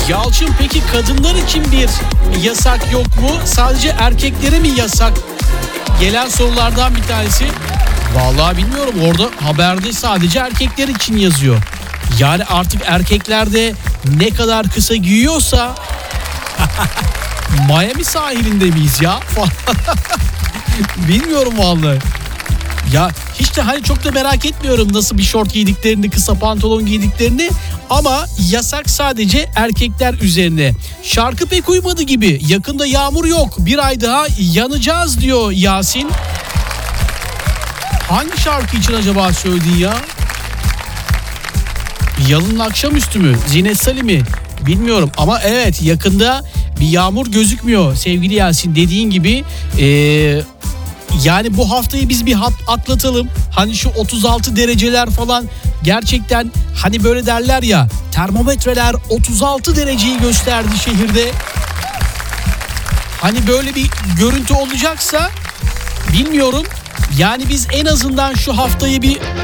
Yalçın, peki kadınlar için bir yasak yok mu? Sadece erkeklere mi yasak? Gelen sorulardan bir tanesi. Vallahi bilmiyorum, orada haberde sadece erkekler için yazıyor. Yani artık erkekler de ne kadar kısa giyiyorsa Miami sahilinde miyiz ya? Bilmiyorum vallahi. Ya hiç de hani çok da merak etmiyorum nasıl bir şort giydiklerini, kısa pantolon giydiklerini, ama yasak sadece erkekler üzerine. Şarkı pek uymadı gibi. Yakında yağmur yok. Bir ay daha yanacağız diyor Yasin. Hangi şarkı için acaba söyledin ya? Yalın akşamüstü mü? Zinet Salih mi? Bilmiyorum ama evet, yakında bir yağmur gözükmüyor sevgili Yasin, dediğin gibi. Yani bu haftayı biz bir atlatalım. Hani şu 36 dereceler falan, gerçekten hani böyle derler ya, termometreler 36 dereceyi gösterdi şehirde. Hani böyle bir görüntü olacaksa bilmiyorum. Yani biz en azından şu haftayı bir